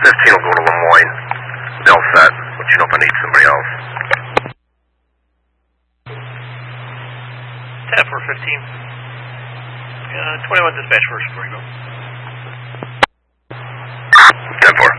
15 will go to Lemoyne. They'll set. Let you know if I need somebody else. 10-4-15. 21 dispatch first before you go. 10-4.